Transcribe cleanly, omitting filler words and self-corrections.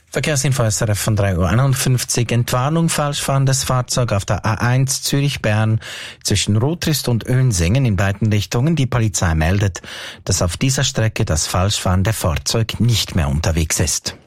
Verkehrsinfo SRF von 3:51 Uhr. Entwarnung, falschfahrendes Fahrzeug auf der A1 Zürich-Bern zwischen Rotrist und Önsingen in beiden Richtungen. Die Polizei meldet, dass auf dieser Strecke das falschfahrende Fahrzeug nicht mehr unterwegs ist.